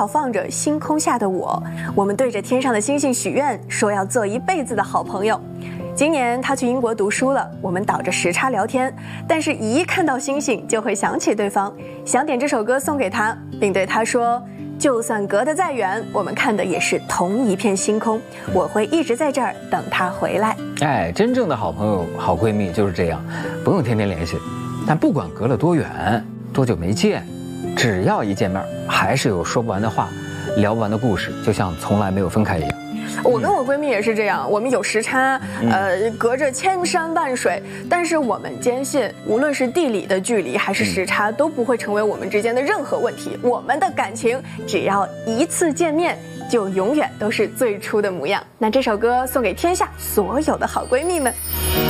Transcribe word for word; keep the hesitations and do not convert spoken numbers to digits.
考放着《星空下的我》，我们对着天上的星星许愿，说要做一辈子的好朋友。今年他去英国读书了，我们倒着时差聊天，但是一看到星星就会想起对方，想点这首歌送给他，并对他说，就算隔得再远，我们看的也是同一片星空，我会一直在这儿等他回来。 哎，真正的好朋友好闺蜜就是这样，不用天天联系，但不管隔了多远多久没见，只要一见面还是有说不完的话，聊不完的故事，就像从来没有分开一样。 我跟我闺蜜也是这样，我们有时差，呃，隔着千山万水，但是我们坚信，无论是地理的距离还是时差，都不会成为我们之间的任何问题。我们的感情，只要一次见面，就永远都是最初的模样。那这首歌送给天下所有的好闺蜜们。